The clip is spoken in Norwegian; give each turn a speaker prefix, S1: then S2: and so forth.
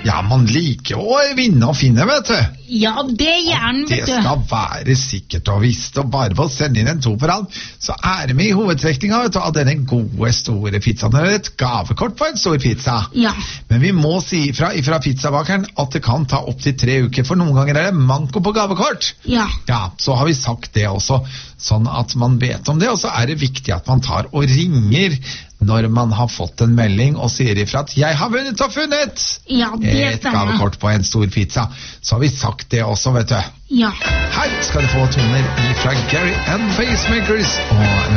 S1: Ja, man liker å vinne og finne, vet du.
S2: Ja, det gjør han, vet du.
S1: Det skal være sikkert og visst, og bare for å sende inn en 2 for alt, så er det med i hovedtrekninga, vet du, av denne gode, store pizzaen. Det er et gavekort på en stor pizza.
S2: Ja.
S1: Men vi må si ifra pizzabakeren at det kan ta opp til 3 uker, for noen ganger er det manko på gavekort.
S2: Ja.
S1: Ja, så har vi sagt det også, sånn at man vet om det, og så er det viktig at man tar og ringer når man har fått en melding og sier ifra at «Jeg har vunnet og funnet!»
S2: Ja, det
S1: et
S2: stemmer.
S1: gavekort på en stor pizza. Så har vi sagt det også, vet du.
S2: Ja.
S1: Her skal du få toner fra Gary and Pacemakers og